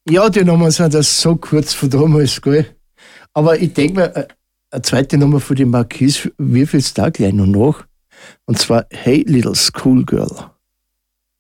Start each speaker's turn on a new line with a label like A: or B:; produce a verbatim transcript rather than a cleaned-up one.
A: Ja, die Nummern sind das so kurz von damals, gell? Aber ich denke mir, äh, eine zweite Nummer von den Marquis, wie viel da gleich noch nach? Und zwar Hey Little Schoolgirl.